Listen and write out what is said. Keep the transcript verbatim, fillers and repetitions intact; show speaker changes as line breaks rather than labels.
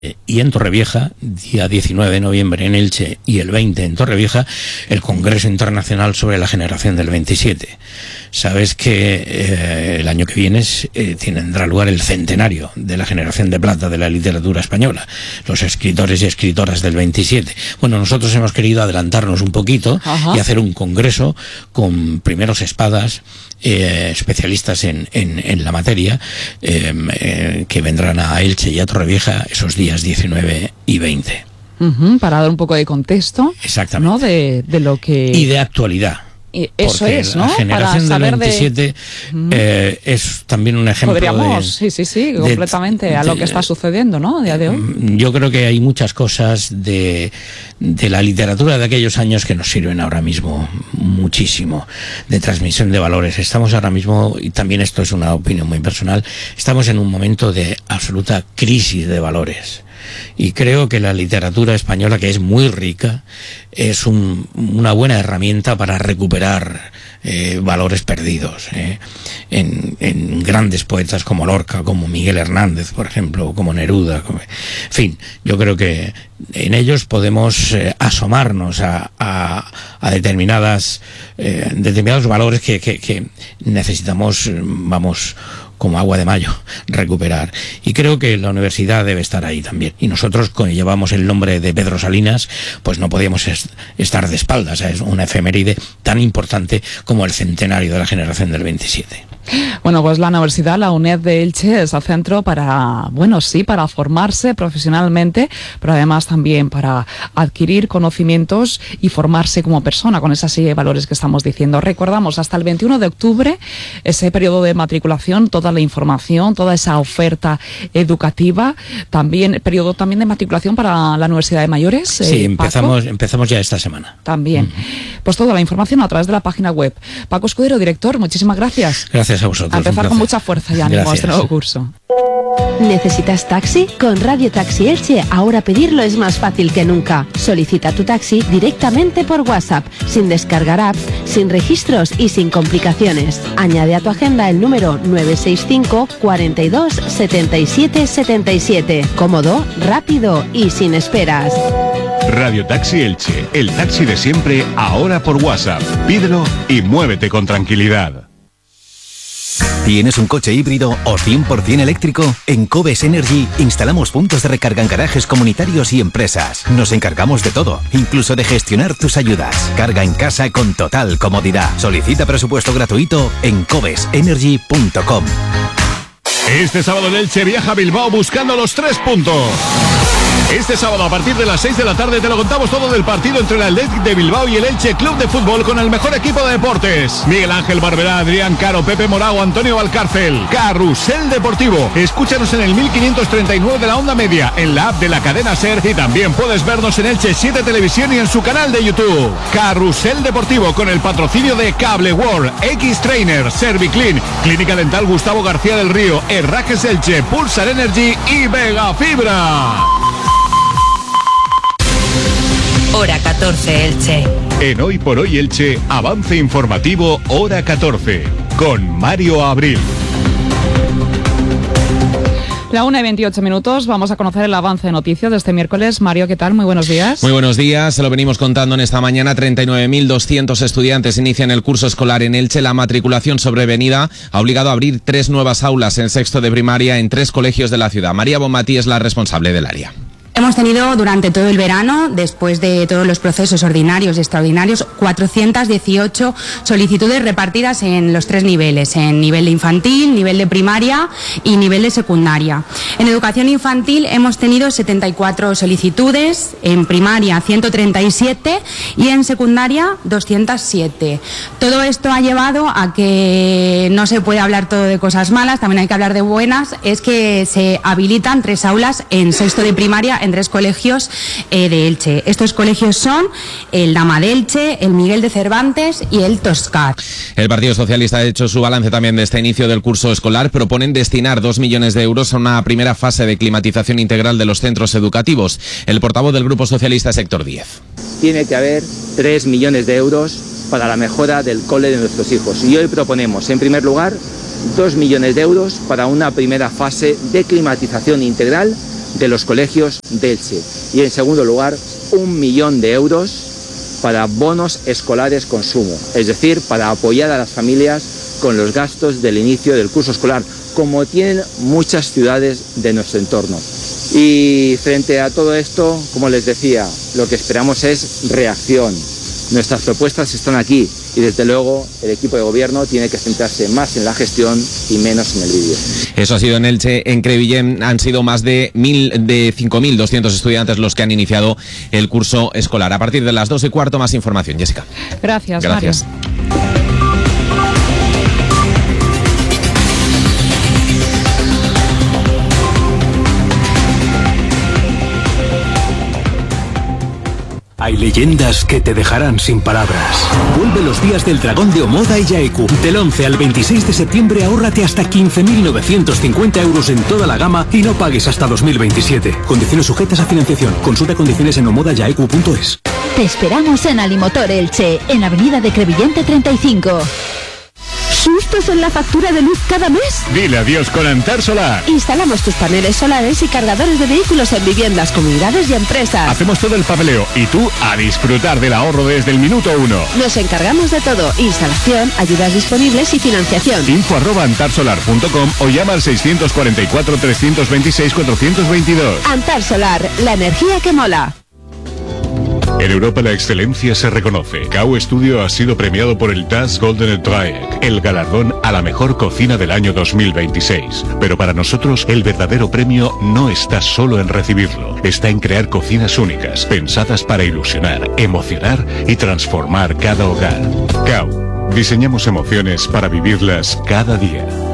y en Torrevieja, día diecinueve de noviembre en Elche y el veinte en Torrevieja, el Congreso Internacional sobre la Generación del veintisiete. Sabes que eh, el año que viene eh, tendrá lugar el centenario de la generación de plata de la literatura española, los escritores y escritoras del veintisiete. Bueno, nosotros hemos querido adelantarnos un poquito Ajá. y hacer un congreso con primeros espadas, eh, especialistas en, en, en la materia, eh, eh, que vendrán a Elche y a Torrevieja esos días diecinueve y veinte.
Uh-huh, para dar un poco de contexto,
exactamente,
¿no? de, de lo que...
Y de actualidad.
Y eso
porque
es, ¿no?
La generación del veintisiete de... eh, es también un ejemplo.
Podríamos,
de,
sí, sí, sí,
de,
completamente de, a lo que está sucediendo, ¿no? A día de hoy.
Yo creo que hay muchas cosas de, de la literatura de aquellos años que nos sirven ahora mismo muchísimo, de transmisión de valores. Estamos ahora mismo, y también esto es una opinión muy personal, estamos en un momento de absoluta crisis de valores. Y creo que la literatura española, que es muy rica, es un, una buena herramienta para recuperar eh, valores perdidos eh, en, en grandes poetas como Lorca, como Miguel Hernández, por ejemplo, como Neruda. Como, en fin, yo creo que en ellos podemos eh, asomarnos a, a, a determinadas eh, determinados valores que, que, que necesitamos, vamos, como agua de mayo, recuperar. Y creo que la universidad debe estar ahí también. Y nosotros, que llevamos el nombre de Pedro Salinas, pues no podíamos est- estar de espaldas. Es una efeméride tan importante como el centenario de la generación del veintisiete.
Bueno, pues la universidad, la UNED de Elche, es el centro para, bueno, sí, para formarse profesionalmente, pero además también para adquirir conocimientos y formarse como persona con esa serie de valores que estamos diciendo. Recordamos, hasta el veintiuno de octubre, ese periodo de matriculación, toda la información, toda esa oferta educativa, también periodo también de matriculación para la Universidad de Mayores.
Sí,
eh,
empezamos,
Paco.
empezamos ya esta semana.
También. Uh-huh. Pues toda la información a través de la página web. Paco Escudero, director, muchísimas gracias.
Gracias a vosotros.
A empezar con mucha fuerza y ánimo este nuevo curso.
¿Necesitas taxi? Con Radio Taxi Elche ahora pedirlo es más fácil que nunca. Solicita tu taxi directamente por WhatsApp, sin descargar apps, sin registros y sin complicaciones. Añade a tu agenda el número nueve seis cinco, cuarenta y dos, setenta y siete, setenta y siete. Cómodo, rápido y sin esperas.
Radio Taxi Elche, el taxi de siempre, ahora por WhatsApp. Pídelo y muévete con tranquilidad.
¿Tienes un coche híbrido o cien por ciento eléctrico? En Cobes Energy instalamos puntos de recarga en garajes comunitarios y empresas. Nos encargamos de todo, incluso de gestionar tus ayudas. Carga en casa con total comodidad. Solicita presupuesto gratuito en cobes energy punto com.
Este sábado el Elche viaja a Bilbao buscando los tres puntos. Este sábado a partir de las seis de la tarde te lo contamos todo del partido entre el Athletic de Bilbao y el Elche Club de Fútbol con el mejor equipo de deportes. Miguel Ángel Barberá, Adrián Caro, Pepe Morao, Antonio Valcárcel. Carrusel Deportivo. Escúchanos en el mil quinientos treinta y nueve de la onda media, en la app de la cadena SER y también puedes vernos en Elche siete Televisión y en su canal de YouTube. Carrusel Deportivo con el patrocinio de Cable World, X-Trainer, Serviclean, Clínica Dental Gustavo García del Río, Herrajes Elche, Pulsar Energy y Vega Fibra.
Hora catorce Elche.
En Hoy por Hoy Elche, avance informativo Hora catorce, con Mario Abril.
La una y veintiocho minutos, vamos a conocer el avance de noticias de este miércoles. Mario, ¿qué tal? Muy buenos días.
Muy buenos días, se lo venimos contando en esta mañana. treinta y nueve mil doscientos estudiantes inician el curso escolar en Elche. La matriculación sobrevenida ha obligado a abrir tres nuevas aulas en sexto de primaria en tres colegios de la ciudad. María Bonmatí es la responsable del área.
Hemos tenido durante todo el verano, después de todos los procesos ordinarios y extraordinarios, cuatrocientas dieciocho solicitudes repartidas en los tres niveles, en nivel de infantil, nivel de primaria y nivel de secundaria. En educación infantil hemos tenido setenta y cuatro solicitudes, en primaria ciento treinta y siete y en secundaria doscientos siete. Todo esto ha llevado a que no se puede hablar todo de cosas malas, también hay que hablar de buenas, es que se habilitan tres aulas en sexto de primaria en tres colegios eh, de Elche. Estos colegios son el Dama de Elche, el Miguel de Cervantes y el Toscar.
El Partido Socialista ha hecho su balance también de este inicio del curso escolar. Proponen destinar dos millones de euros a una primera fase de climatización integral de los centros educativos. El portavoz del Grupo Socialista es Héctor Díez.
Tiene que haber tres millones de euros para la mejora del cole de nuestros hijos. Y hoy proponemos, en primer lugar, dos millones de euros para una primera fase de climatización integral de los colegios de Elche. Y en segundo lugar, un millón de euros para bonos escolares consumo, es decir, para apoyar a las familias con los gastos del inicio del curso escolar, como tienen muchas ciudades de nuestro entorno. Y frente a todo esto, como les decía, lo que esperamos es reacción. Nuestras propuestas están aquí y desde luego el equipo de gobierno tiene que centrarse más en la gestión y menos en el vídeo.
Eso ha sido en Elche. En Crevillent han sido más de, mil, de cinco mil doscientos estudiantes los que han iniciado el curso escolar. A partir de las dos y cuarto, más información. Jessica.
Gracias,
Gracias.
Mario.
Hay leyendas que te dejarán sin palabras. Vuelve los días del dragón de Omoda y Yaeku. Del once al veintiséis de septiembre ahórrate hasta quince mil novecientos cincuenta euros en toda la gama y no pagues hasta dos mil veintisiete. Condiciones sujetas a financiación. Consulta condiciones en omoda yaeku punto es.
Te esperamos en Alimotor Elche, en Avenida de Crevillente treinta y cinco.
¿Sustos en la factura de luz cada mes?
Dile adiós con Antar Solar.
Instalamos tus paneles solares y cargadores de vehículos en viviendas, comunidades y empresas.
Hacemos todo el papeleo y tú a disfrutar del ahorro desde el minuto uno.
Nos encargamos de todo: instalación, ayudas disponibles y financiación.
Info arroba antarsolar punto com o llama al seiscientos cuarenta y cuatro, trescientos veintiséis, cuatrocientos veintidós.
Antar Solar, la energía que mola.
En Europa la excelencia se reconoce. C A U Studio ha sido premiado por el T A S Golden Triangle, el galardón a la mejor cocina del año dos mil veintiséis. Pero para nosotros el verdadero premio no está solo en recibirlo, está en crear cocinas únicas, pensadas para ilusionar, emocionar y transformar cada hogar. C A U, diseñamos emociones para vivirlas cada día.